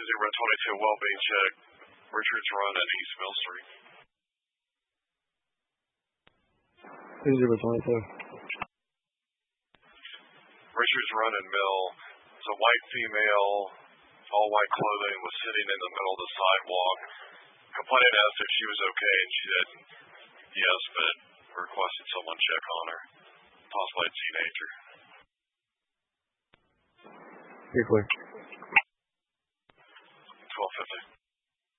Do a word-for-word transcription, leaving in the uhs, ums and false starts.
zero twenty-two, well-being check. Richards Run at East Mill Street. two zero two two. Richards Run and Mill. It's a white female, all white clothing, was sitting in the middle of the sidewalk. Complainant asked if she was okay, and she said yes, but requested someone check on her. Possibly a teenager. You're clear. twelve fifty.